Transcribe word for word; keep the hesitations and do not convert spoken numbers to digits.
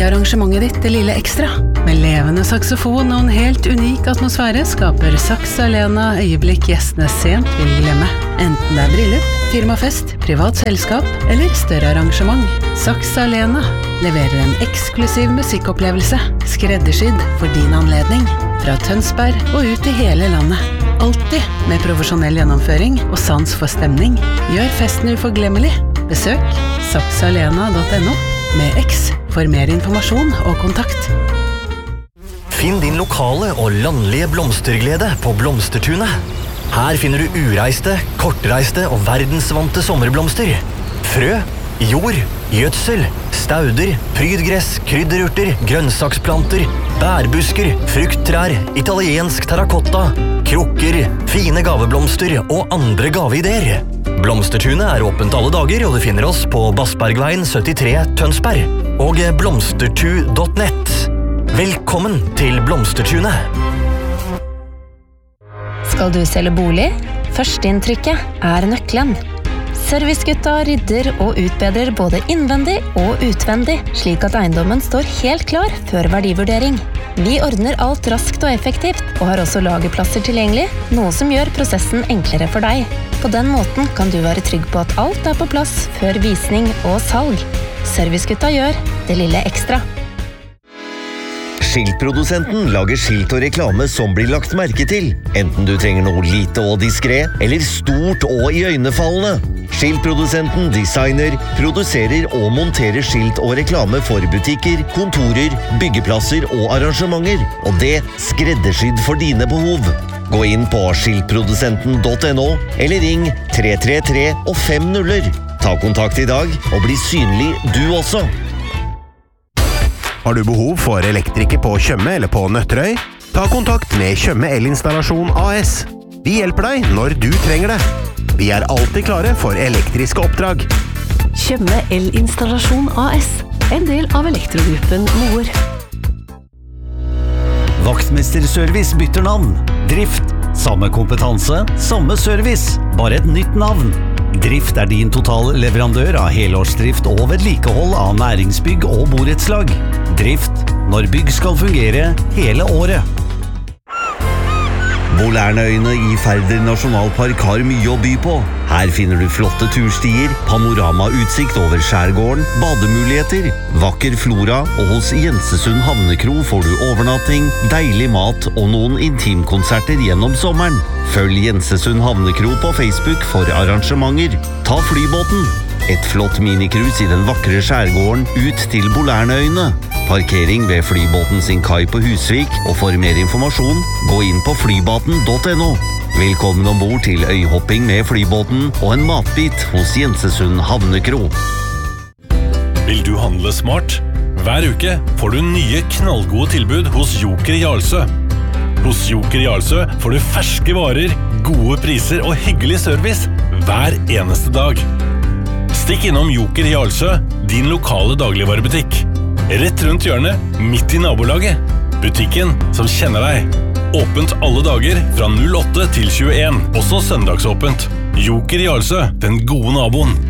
arrangementet ditt det lille ekstra. Med levende saksofon og en helt unik atmosfære skaper Saks Arena øyeblikk gjestene sent vil glemme. Enten det er bryllup, firmafest, privat selskap eller større arrangement. Saks Arena leverer en eksklusiv musikkopplevelse, skreddersydd for din anledning. Fra Tønsberg og ut i hele landet. Alltid med profesjonell gjennomføring og sans for stemning. Gjør festen uforglemmelig. Besøk saksalena punktum no med X for mer informasjon og kontakt. Finn din lokale og landlige blomsterglede på Blomstertunet. Her finner du ureiste, kortreiste og verdensvante sommerblomster. Frø, jord, gjødsel, stauder, prydgress, krydderurter, grønnsaksplanter, bærbusker, frukttrær, italiensk terrakotta, krukker, fine gaveblomster og andre gaveideer. Blomstertunet er åpent alle dager, og du finner oss på Bassbergveien syttitre Tønsberg og blomstertu punktum nett. Velkommen til Blomstertunet! Skal du selge bolig? Førsteinntrykket er nøkkelen. Servicegutta rydder og utbedrer både innvendig og utvendig, slik at eiendommen står helt klar før verdivurdering. Vi ordner alt raskt og effektivt, og har også lagerplasser tilgjengelig, noe som gjør prosessen enklere for deg. På den måten kan du være trygg på at alt er på plass før visning og salg. Servicegutta gjør det lille ekstra. Skiltprodusenten lager skilt og reklame som blir lagt merke til, enten du trenger noe lite og diskret, eller stort og iøynefallende. Skiltprodusenten designer, produserer og monterer skilt og reklame for butikker, kontorer, byggeplasser og arrangementer, og det skreddersydd for dine behov. Gå inn på skiltprodusenten punktum no, eller ring tre tre tre og fem nuller. Ta kontakt i dag og bli synlig du også. Har du behov for elektriker på Tjøme eller på Nøtterøy? Ta kontakt med Tjøme Elinstallasjon A S. Vi hjelper deg når du trenger det. Vi er alltid klare for elektriske oppdrag. Tjøme Elinstallasjon A S, en del av elektrogruppen Moer. Vaktmesterservice bytter navn. Drift, samme kompetanse, samme service, bare et nytt navn. Drift er din totale leverandør av helårsdrift og vedlikehold av næringsbygg og borettslag. Drift, når bygg skal fungere hele året. Bolærneøyene i Færder Nasjonalpark har mye å by på. Her finner du flotte turstier, panoramautsikt over skjærgården, bademuligheter, vakker flora, og hos Jensesund Havnekro får du overnatting, deilig mat og noen intimkonserter gjennom sommeren. Følg Jensesund Havnekro på Facebook for arrangementer. Ta flybåten! Et flott minikrus i den vakre skjærgården ut til Bolærneøyene. Parkering ved flybåten sin kai på Husvik, og for mer informasjon, gå inn på flybåten punktum no. Velkommen ombord til øyhopping med flybåten og en matbit hos Jensesund Havnekro. Vil du handle smart? Hver uke får du nye knallgode tilbud hos Joker Jarlsø. Hos Joker Jarlsø får du ferske varer, gode priser og hyggelig service hver eneste dag. Stikk innom Joker Jarlsø, din lokale dagligvarebutikk. Rett rundt hjørnet, midt i nabolaget. Butikken som kjenner deg. Åpent alle dager fra null åtte til tjueen, også søndagsåpent. Joker Jarlsø, den gode naboen.